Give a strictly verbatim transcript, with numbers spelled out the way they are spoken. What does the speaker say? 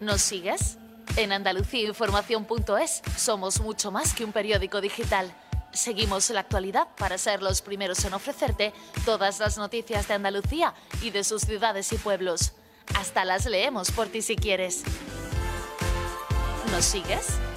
¿Nos sigues? En Andalucía Información punto es somos mucho más que un periódico digital. Seguimos la actualidad para ser los primeros en ofrecerte todas las noticias de Andalucía y de sus ciudades y pueblos. Hasta las leemos por ti si quieres. ¿Nos sigues?